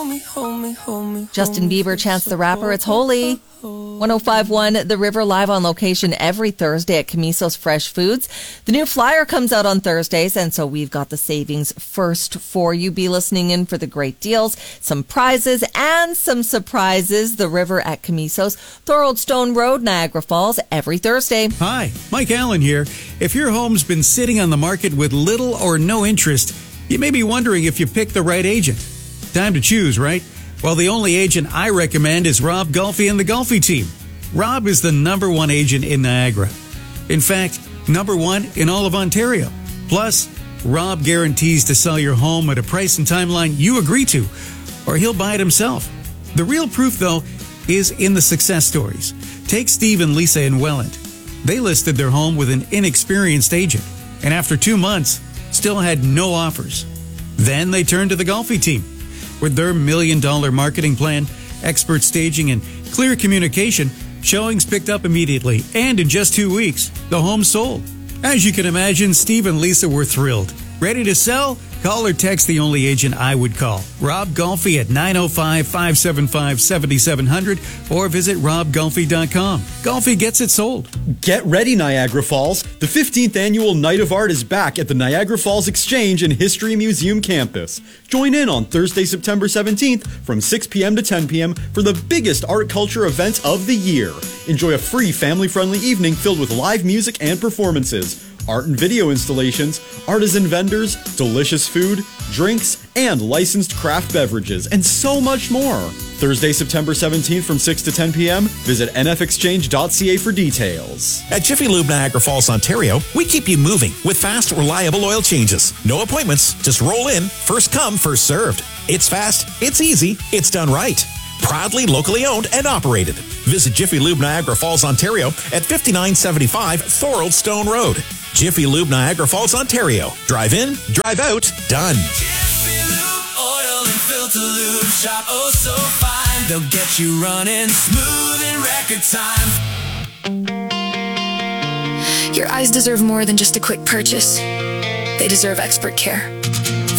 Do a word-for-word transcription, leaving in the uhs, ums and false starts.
Justin Bieber, Chance the Rapper, it's Holy. one oh five point one The River, live on location every Thursday at Camiso's Fresh Foods. The new flyer comes out on Thursdays, and so we've got the savings first for you. Be listening in for the great deals, some prizes, and some surprises. The River at Camiso's, Thorold Stone Road, Niagara Falls, every Thursday. Hi, Mike Allen here. If your home's been sitting on the market with little or no interest, you may be wondering if you picked the right agent. Time to choose, right? Well, the only agent I recommend is Rob Golfi and the Golfi team. Rob is the number one agent in Niagara. In fact, number one in all of Ontario. Plus, Rob guarantees to sell your home at a price and timeline you agree to, or he'll buy it himself. The real proof, though, is in the success stories. Take Steve and Lisa in Welland. They listed their home with an inexperienced agent, and after two months, still had no offers. Then they turned to the Golfi team. With their million-dollar marketing plan, expert staging, and clear communication, showings picked up immediately, and in just two weeks, the home sold. As you can imagine, Steve and Lisa were thrilled. Ready to sell? Call or text the only agent I would call, Rob Golfi, at nine oh five, five seven five, seven seven zero zero, or visit rob golfi dot com. Golfi gets it sold. Get ready, Niagara Falls. The fifteenth Annual Night of Art is back at the Niagara Falls Exchange and History Museum campus. Join in on Thursday, September seventeenth from six p.m. to ten p.m. for the biggest art culture event of the year. Enjoy a free family-friendly evening filled with live music and performances, art and video installations, artisan vendors, delicious food, drinks, and licensed craft beverages, and so much more. Thursday, September seventeenth from six to ten p.m. Visit n f exchange dot c a for details. At Jiffy Lube Niagara Falls, Ontario, we keep you moving with fast, reliable oil changes. No appointments, just roll in, first come, first served. It's fast, it's easy, it's done right. Proudly locally owned and operated. Visit Jiffy Lube Niagara Falls, Ontario at fifty-nine seventy-five Thorold Stone Road. Jiffy Lube Niagara Falls, Ontario. Drive in, drive out, done. Jiffy Lube oil and filter lube shop, oh so fine. They'll get you running smooth in record time. Your eyes deserve more than just a quick purchase. They deserve expert care.